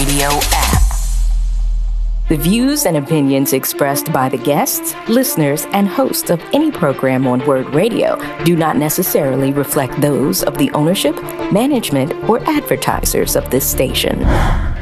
Radio app. The views and opinions expressed by the guests, listeners, and hosts of any program on Word Radio do not necessarily reflect those of the ownership, management, or advertisers of this station.